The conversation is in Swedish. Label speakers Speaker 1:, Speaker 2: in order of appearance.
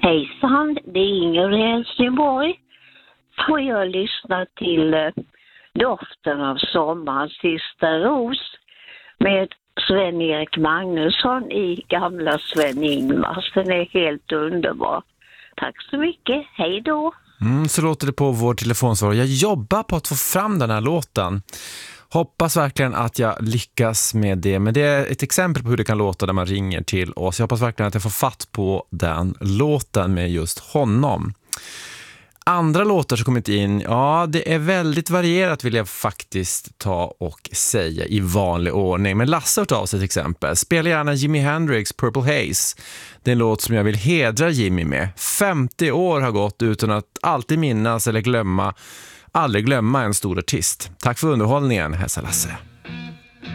Speaker 1: Hejsan, det är Inger i Helsingborg. Får jag lyssna till Doften av sommarens sista ros med Sven-Erik Magnusson i gamla Sven-Ingvars. Den är helt underbar. Tack så mycket, hej då!
Speaker 2: Så låter det på vår telefonsvar. Jag jobbar på att få fram den här låten. Hoppas verkligen att jag lyckas med det. Men det är ett exempel på hur det kan låta när man ringer till oss. Jag hoppas verkligen att jag får fatt på den låten med just honom. Andra låtar som kommit in, ja, det är väldigt varierat vill jag faktiskt ta och säga i vanlig ordning. Men Lasse har tagit av sig till exempel. Spela gärna Jimi Hendrix Purple Haze. Det är en låt som jag vill hedra Jimmy med. 50 år har gått utan att alltid minnas eller aldrig glömma en stor artist. Tack för underhållningen, hälsa Lasse.